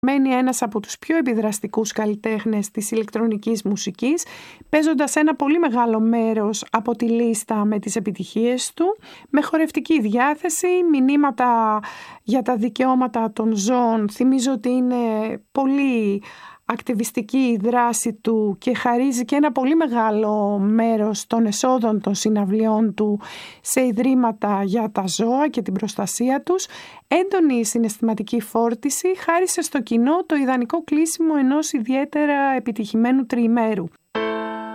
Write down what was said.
μένει ένας από τους πιο επιδραστικούς καλλιτέχνες της ηλεκτρονικής μουσικής, παίζοντας ένα πολύ μεγάλο μέρος από τη λίστα με τις επιτυχίες του, με χορευτική διάθεση, μηνύματα για τα δικαιώματα των ζώων. Θυμίζω ότι είναι πολύ ακτιβιστική η δράση του και χαρίζει και ένα πολύ μεγάλο μέρος των εσόδων των συναυλιών του σε ιδρύματα για τα ζώα και την προστασία τους. Έντονη συναισθηματική φόρτιση χάρισε στο κοινό το ιδανικό κλείσιμο ενός ιδιαίτερα επιτυχημένου τριημέρου.